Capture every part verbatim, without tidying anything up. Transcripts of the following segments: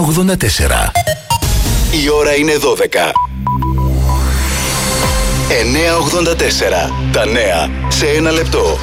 ογδόντα τέσσερα. Η ώρα είναι δώδεκα. εννιά ογδόντα τέσσερα. Τα νέα σε ένα λεπτό.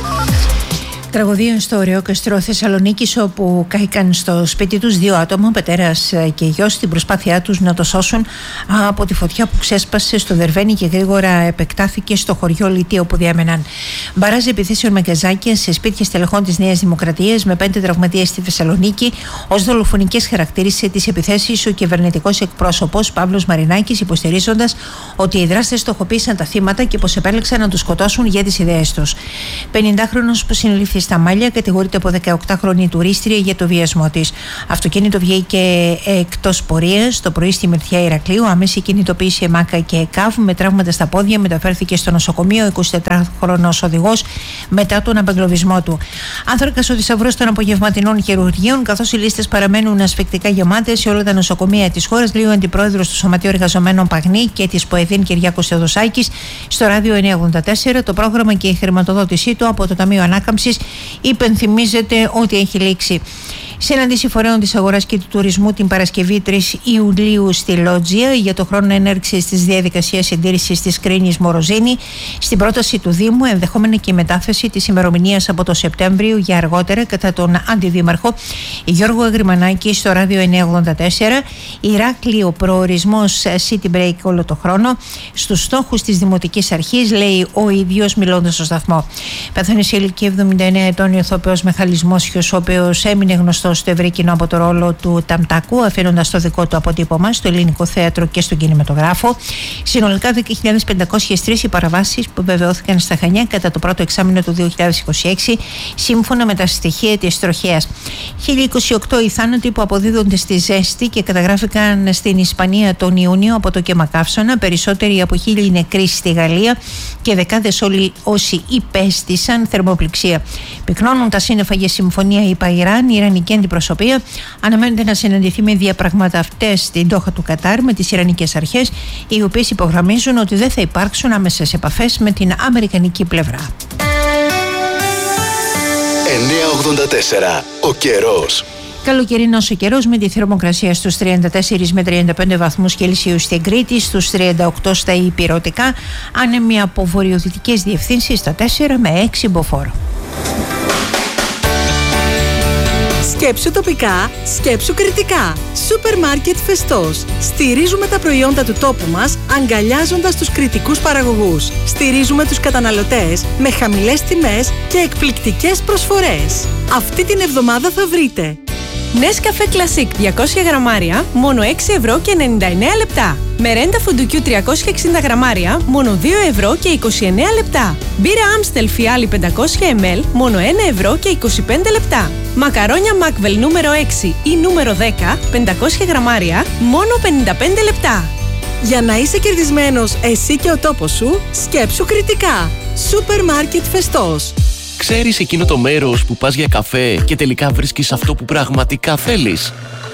Τραγωδία στο Ωρεόκαστρο Θεσσαλονίκης, όπου κάηκαν στο σπίτι τους δύο άτομα, πατέρας και γιος, στην προσπάθειά τους να το σώσουν από τη φωτιά που ξέσπασε στο Δερβαίνι και γρήγορα επεκτάθηκε στο χωριό Λυτή, όπου διέμεναν. Μπαράζ επιθέσεων με γκαζάκια σε σπίτια στελεχών της Νέας Δημοκρατίας με πέντε τραυματίες στη Θεσσαλονίκη. Ως δολοφονικές χαρακτήρισε τις επιθέσεις ο κυβερνητικός εκπρόσωπος Παύλος Μαρινάκης, υποστηρίζοντας ότι οι δράστες στοχοποίησαν τα θύματα και πως επέλεξαν να τους σκοτώσουν για τις ιδέες τους. πενηντάχρονος που συνελήφθη στα Μάλια κατηγορείται από δεκαοκτάχρονη τουρίστρια για το βιασμό της. Αυτοκίνητο βγήκε εκτός πορείας το πρωί στη Μυρθιά Ηρακλείου. Άμεση κινητοποίηση ΕΜΑΚΑ και ΕΚΑΒ με τραύματα στα πόδια. Μεταφέρθηκε στο νοσοκομείο εικοσιτετράχρονος οδηγός μετά τον απεγκλωβισμό του. Άνθρακας ο θησαυρός των απογευματινών χειρουργείων, καθώς οι λίστες παραμένουν ασφικτικά γεμάτες σε όλα τα νοσοκομεία της χώρας, λέει ο αντιπρόεδρος του Σωματείου Εργαζομένων Παγνή και της ΠΟΕΔΗΝ Κυριάκος Θεοδοσάκης στο ράδιο εννιά ογδόντα τέσσερα. Το πρόγραμμα και η χρηματοδότησή του από το Ταμείο Ανάκαμψης υπενθυμίζεται ότι έχει λήξει. Συνάντηση φορέων της αγοράς και του τουρισμού την Παρασκευή τρεις Ιουλίου στη Λότζια για το χρόνο έναρξης της διαδικασίας συντήρησης της Κρίνης Μοροζίνη. Στην πρόταση του Δήμου, ενδεχόμενη και η μετάθεση της ημερομηνίας από το Σεπτέμβριο για αργότερα κατά τον Αντιδήμαρχο Γιώργο Αγριμανάκη στο ράδιο εννιά ογδόντα τέσσερα. Ηράκλειο, προορισμός city break όλο το χρόνο. Στους στόχους της Δημοτικής Αρχής, λέει ο ίδιος μιλώντας στο σταθμό. Πέθανε σε ηλικία εβδομήντα εννέα ετών ο ηθοποιός Μιχάλης Μόσχιος, ο οποίος έμεινε γνωστός στο ευρύ κοινό από το ρόλο του Ταμτάκου, αφήνοντας το δικό του αποτύπωμα στο ελληνικό θέατρο και στον κινηματογράφο. Συνολικά δέκα χιλιάδες πεντακόσιες τρεις οι παραβάσεις που βεβαιώθηκαν στα Χανιά κατά το πρώτο εξάμηνο του δύο χιλιάδες είκοσι έξι, σύμφωνα με τα στοιχεία της τροχέας. χίλια είκοσι οκτώ οι θάνατοι που αποδίδονται στη ζέστη και καταγράφηκαν στην Ισπανία τον Ιούνιο από το καίμακαύσωνα, περισσότεροι από χίλιοι νεκροί στη Γαλλία και δεκάδες όλοι όσοι υπέστησαν θερμοπληξία. Πυκνώνουν τα σύννεφα για συμφωνία ΙΠΑ-Ιράν. Η Ιρανική αντιπροσωπεία αναμένεται να συναντηθεί με διαπραγματευτές στην Ντόχα του Κατάρ με τις Ιρανικές αρχές, οι οποίες υπογραμμίζουν ότι δεν θα υπάρξουν άμεσες επαφές με την αμερικανική πλευρά. εννιά ογδόντα τέσσερα. Ο καιρός. Καλοκαιρινός ο καιρός με τη θερμοκρασία στους τριάντα τέσσερα με τριάντα πέντε βαθμούς Κελσίου στην Κρήτη, στους τριάντα οκτώ στα Ηπειρωτικά, άνεμοι από βορειοδυτικές διευθύνσεις στα τέσσερα με έξι μποφόρ. Σκέψου τοπικά, σκέψου κριτικά. Σούπερ μάρκετ Φεστός. Στηρίζουμε τα προϊόντα του τόπου μας, αγκαλιάζοντας τους κριτικούς παραγωγούς. Στηρίζουμε τους καταναλωτές με χαμηλές τιμές και εκπληκτικές προσφορές. Αυτή την εβδομάδα θα βρείτε Nescafé Classic διακόσια γραμμάρια, μόνο έξι ευρώ και ενενήντα εννέα λεπτά. Μερέντα φουντουκιού τριακόσια εξήντα γραμμάρια, μόνο δύο ευρώ και είκοσι εννέα λεπτά. Μπύρα Amstel Φιάλι πεντακόσια μιλιλίτρα, μόνο ένα ευρώ και είκοσι πέντε λεπτά. Μακαρόνια Macvel νούμερο έξι ή νούμερο δέκα, πεντακόσια γραμμάρια, μόνο πενήντα πέντε λεπτά. Για να είσαι κερδισμένος εσύ και ο τόπος σου, σκέψου κριτικά. Σούπερ μάρκετ Φεστός. Ξέρεις εκείνο το μέρος που πας για καφέ και τελικά βρίσκεις αυτό που πραγματικά θέλεις?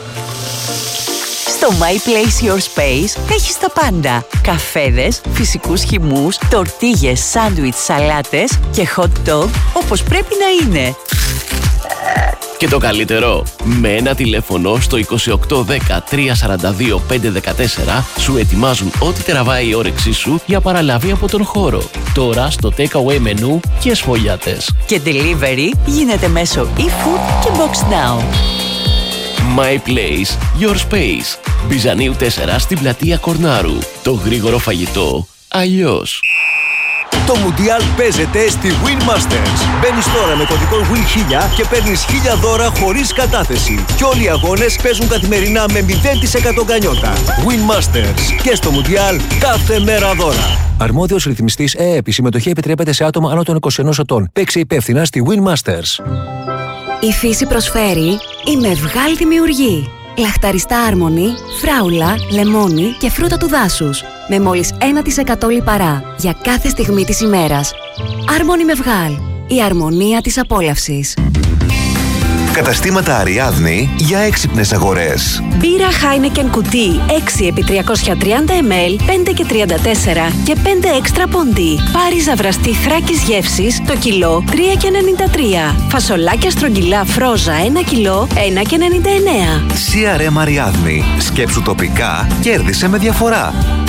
Στο My Place Your Space έχεις τα πάντα. Καφέδες, φυσικούς χυμούς, τορτίγες, σάντουιτς, σαλάτες και hot dog όπως πρέπει να είναι. Και το καλύτερο, με ένα τηλέφωνο στο είκοσι οκτώ δέκα τριακόσια σαράντα δύο πεντακόσια δεκατέσσερα σου ετοιμάζουν ό,τι τραβάει η όρεξή σου για παραλαβή από τον χώρο. Τώρα στο takeaway μενού και σφολιάτες. Και delivery γίνεται μέσω eFood και Box Now. My Place, Your Space. Μπιζανίου τέσσερα στην πλατεία Κορνάρου. Το γρήγορο φαγητό αλλιώς. Το Μουντιάλ παίζεται στη Win Masters. Μπαίνεις τώρα με κωδικό Win χίλια και παίρνεις χίλια δώρα χωρίς κατάθεση. Και όλοι οι αγώνες παίζουν καθημερινά με μηδέν τοις εκατό γκανιότα. Win Masters. Και στο Μουντιάλ κάθε μέρα δώρα. Αρμόδιος ρυθμιστής ΕΕΠ. Η συμμετοχή επιτρέπεται σε άτομα άνω των είκοσι ενός ετών. Παίξε υπεύθυνα στη Win Masters. Η φύση προσφέρει η Μευγάλ Δημιουργεί. Λαχταριστά άρμονη, φράουλα, λεμόνι και φρούτα του δάσους. Με μόλις ένα τοις εκατό λιπαρά για κάθε στιγμή της ημέρας. Άρμονη Μευγάλ. Η αρμονία της απόλαυσης. Καταστήματα Αριάδνη για έξυπνες αγορές. Μπύρα Heineken κουτί έξι επί τριακόσια τριάντα μιλιλίτρα, πέντε και τριάντα τέσσερα και πέντε έξτρα πόντι. Πάριζα βραστή Θράκης γεύσης το κιλό τρία και ενενήντα τρία. Φασολάκια στρογγυλά Φρόζα ένα κιλό ένα και ενενήντα εννέα. σι αρ εμ Αριάδνη. Σκέψου τοπικά, κέρδισε με διαφορά.